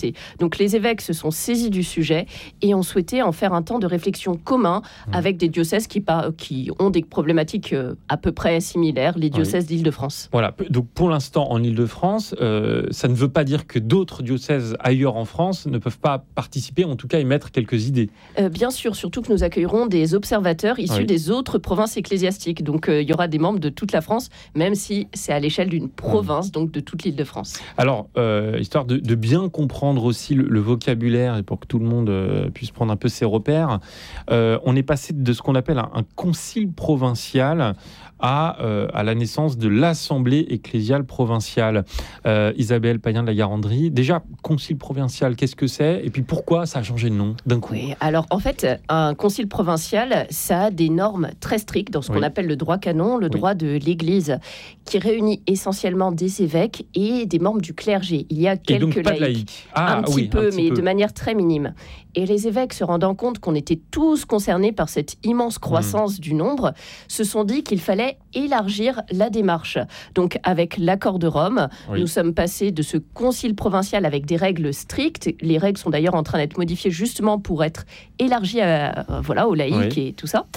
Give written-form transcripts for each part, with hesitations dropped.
Donc les évêques se sont saisis du sujet et ont souhaité en faire un temps de réflexion commun avec des diocèses qui ont des problématiques à peu près similaires, les diocèses d'Île-de-France. Voilà, donc pour l'instant en Île-de-France, ça ne veut pas dire que d'autres diocèses ailleurs en France ne peuvent pas participer, en tout cas émettre quelques idées. Bien sûr, surtout que nous accueillerons des observateurs issus des autres provinces ecclésiastiques. Donc il y aura des membres de toute la France, même si c'est à l'échelle d'une province, donc de toute l'Île-de-France. Alors, histoire de bien comprendre aussi le vocabulaire et pour que tout le monde puisse prendre un peu ses repères, on est passé de ce qu'on appelle un concile provincial à la naissance de l'Assemblée ecclésiale provinciale. Isabelle Payen de la Garandrie, déjà, concile provincial, qu'est-ce que c'est ? Et puis pourquoi ça a changé de nom d'un coup ? Oui, alors en fait, un concile provincial, ça a des normes très strictes dans ce qu'on appelle le droit canon, le droit de l'Église, qui réunit essentiellement des évêques et des membres du clergé. Il y a quelques laïcs. Un petit peu, mais de manière très minime. Et les évêques, se rendant compte qu'on était tous concernés par cette immense croissance du nombre, se sont dit qu'il fallait élargir la démarche. Donc, avec l'accord de Rome, nous sommes passés de ce concile provincial avec des règles strictes. Les règles sont d'ailleurs en train d'être modifiées justement pour être élargies aux laïcs et tout ça,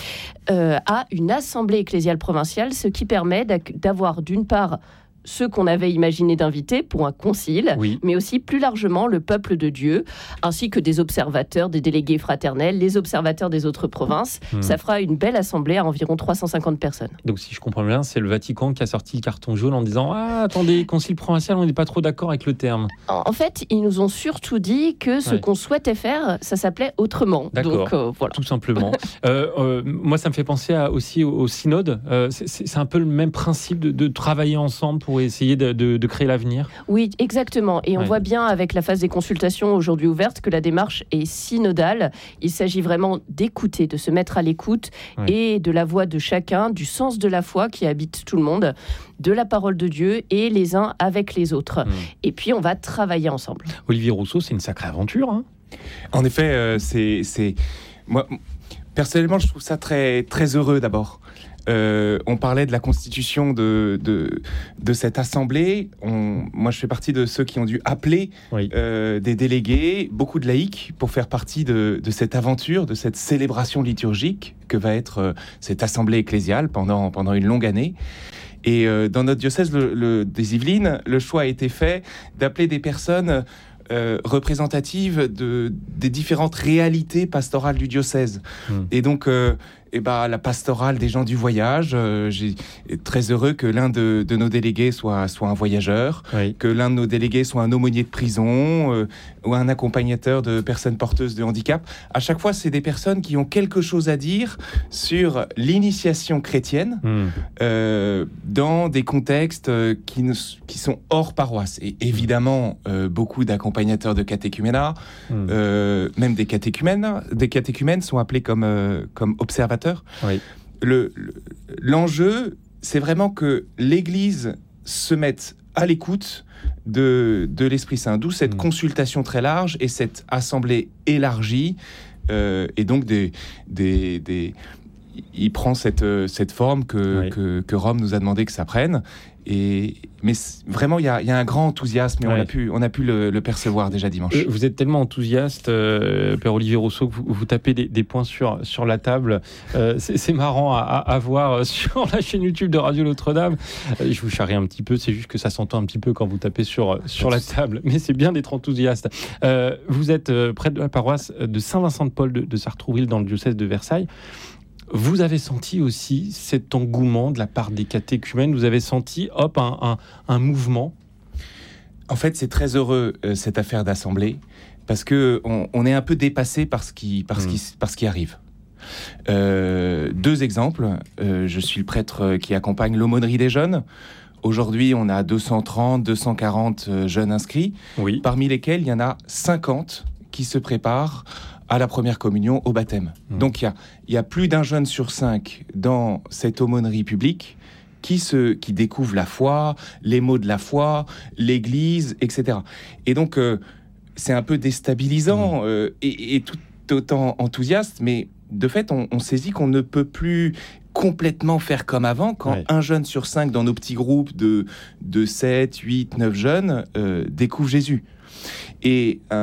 à une assemblée ecclésiale provinciale, ce qui permet d'avoir d'une part ceux qu'on avait imaginé d'inviter pour un concile, mais aussi plus largement le peuple de Dieu, ainsi que des observateurs, des délégués fraternels, les observateurs des autres provinces. Ça fera une belle assemblée à environ 350 personnes. Donc si je comprends bien, c'est le Vatican qui a sorti le carton jaune en disant « Ah, attendez, concile provincial, on n'est pas trop d'accord avec le terme. » En fait, ils nous ont surtout dit que ce qu'on souhaitait faire, ça s'appelait autrement. D'accord, donc, voilà. Tout simplement. Moi, ça me fait penser aussi au synode. C'est un peu le même principe de travailler ensemble pour essayer de créer l'avenir. Oui, exactement. Et on voit bien avec la phase des consultations aujourd'hui ouverte que la démarche est synodale. Il s'agit vraiment d'écouter, de se mettre à l'écoute et de la voix de chacun, du sens de la foi qui habite tout le monde, de la parole de Dieu et les uns avec les autres. Et puis, on va travailler ensemble. Olivier Rousseau, c'est une sacrée aventure. Hein. En effet, moi, personnellement, je trouve ça très, très heureux d'abord. On parlait de la constitution de cette assemblée. Moi, je fais partie de ceux qui ont dû appeler des délégués, beaucoup de laïcs, pour faire partie de cette aventure, de cette célébration liturgique que va être cette assemblée ecclésiale pendant une longue année. Et dans notre diocèse des Yvelines, le choix a été fait d'appeler des personnes représentatives des différentes réalités pastorales du diocèse. Et donc, la pastorale des gens du voyage, j'ai très heureux que l'un de nos délégués soit un voyageur, que l'un de nos délégués soit un aumônier de prison ou un accompagnateur de personnes porteuses de handicap. À chaque fois, c'est des personnes qui ont quelque chose à dire sur l'initiation chrétienne dans des contextes qui sont hors paroisse. Et évidemment, beaucoup d'accompagnateurs de catéchuménat, même des catéchumènes sont appelés comme observateurs. L'enjeu, c'est vraiment que l'Église se mette à l'écoute de l'Esprit Saint, d'où cette consultation très large et cette assemblée élargie, et donc il prend cette forme que Rome nous a demandé que ça prenne. Mais vraiment, il y a un grand enthousiasme et on a pu le percevoir déjà dimanche. Vous êtes tellement enthousiaste, Père Olivier Rousseau, que vous tapez des points sur la table. C'est marrant à voir sur la chaîne YouTube de Radio Notre-Dame. Je vous charrie un petit peu, c'est juste que ça s'entend un petit peu quand vous tapez sur la table. Mais c'est bien d'être enthousiaste. Vous êtes près de la paroisse de Saint-Vincent-de-Paul de Sartrouville dans le diocèse de Versailles. Vous avez senti aussi cet engouement de la part des catéchumènes. Vous avez senti, un mouvement. En fait, c'est très heureux, cette affaire d'assemblée, parce qu'on est un peu dépassé par ce qui arrive. 2 exemples. Je suis le prêtre qui accompagne l'aumônerie des jeunes. Aujourd'hui, on a 230, 240 jeunes inscrits, parmi lesquels il y en a 50 qui se préparent à la première communion, au baptême. Donc il y a plus d'un jeune sur 5 dans cette aumônerie publique qui découvre la foi, les mots de la foi, l'Église, etc. Et donc c'est un peu déstabilisant et tout autant enthousiaste, mais de fait on saisit qu'on ne peut plus complètement faire comme avant, quand un jeune sur 5 dans nos petits groupes de 7, 8, 9 jeunes découvre Jésus. Et